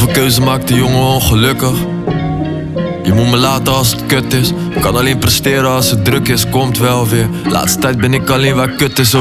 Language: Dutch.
Hoeveel keuze maakt de jongen ongelukkig? Je moet me laten als het kut is. Kan alleen presteren als het druk is, komt wel weer. Laatste tijd ben ik alleen waar kut is.